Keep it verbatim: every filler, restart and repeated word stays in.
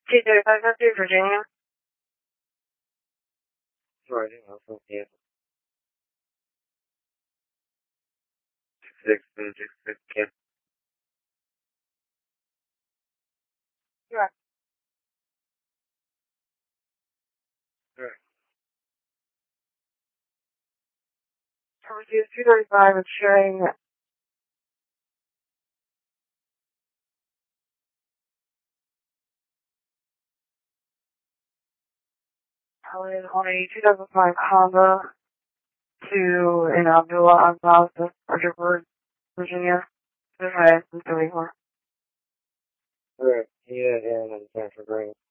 T thirty-five fifty, Virginia. Virginia, yeah. Six, six, six, six, yeah. Right. Right. Pursuit two thirty-five is showing Helen on a two thousand five Honda to an Abdullah Abbas of Fredericksburg, Virginia. two five thirty-four. Right. Yeah, yeah, and then transfer green.